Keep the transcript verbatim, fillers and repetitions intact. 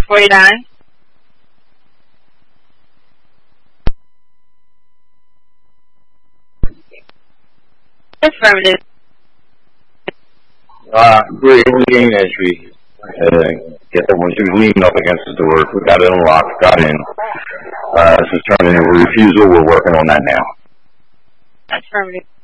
forty-nine. Affirmative. Uh, we're leaning as we uh, get the one. She was leaning up against the door. We got it unlocked, got in. Uh, this is turning into a refusal. We're working on that now. Affirmative.